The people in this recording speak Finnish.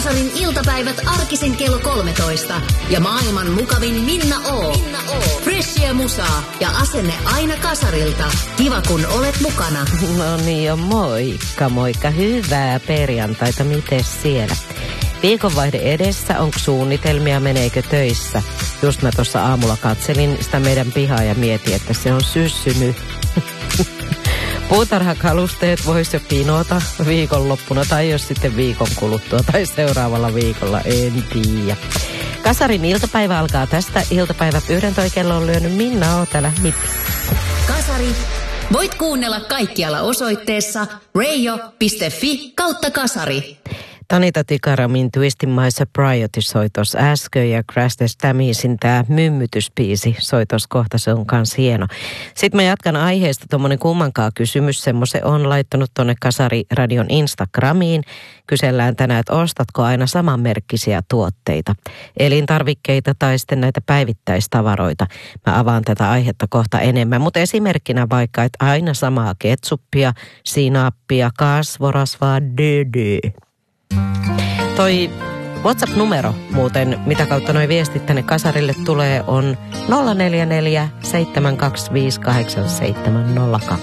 Kasarin iltapäivät arkisin kello 13. Ja maailman mukavin Minna O. Freshia musaa ja asenne aina Kasarilta. Kiva kun olet mukana. No niin jo, moikka. Hyvää perjantaita, mites siellä? Viikonvaihde edessä, onko suunnitelmia, meneekö töissä? Just mä tuossa aamulla katselin sitä meidän pihaa ja mietin, että se on syssynyt. Puutarhakalusteet vois jo pinota viikonloppuna tai jos sitten viikon kuluttua tai seuraavalla viikolla, en tiedä. Kasarin iltapäivä alkaa tästä. Iltapäivät 11 kello on lyönyt. Minna on täällä. Kasari. Voit kuunnella kaikkialla osoitteessa radio.fi/kasari. Tanita Tikaramin Twist in My Sobriety soi tuossa äsken ja Crash Test Dumiesin tämä mymmytyspiisi soi tuossa kohta, se on kans hieno. Sitten mä jatkan aiheesta tuommoinen kummankaan kysymys, semmoisen on laittanut tuonne Kasari Radion Instagramiin. Kysellään tänään, että ostatko aina samanmerkkisiä tuotteita, elintarvikkeita tai sitten näitä päivittäistavaroita. Mä avaan tätä aihetta kohta enemmän, mutta esimerkkinä vaikka, että aina samaa ketsuppia, sinappia, kasvorasvaa, Toi WhatsApp-numero muuten, mitä kautta noi viestit tänne Kasarille tulee, on 044 725 8702.